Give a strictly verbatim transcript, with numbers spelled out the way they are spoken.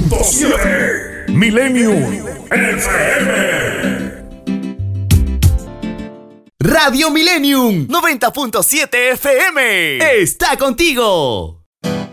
punto siete Millennium F M. Radio Millennium noventa punto siete F M está contigo.